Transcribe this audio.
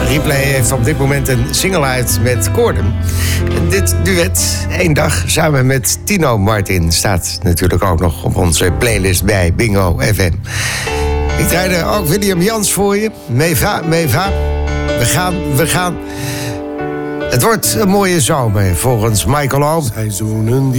Replay heeft op dit moment een single uit met koorden. En dit duet, 1 dag, samen met Tino Martin, staat natuurlijk ook nog op onze playlist bij Bingo FM. Ik draaide ook William Jans voor je. Meva. We gaan. Het wordt een mooie zomer, volgens Michael Oom. Seizoenen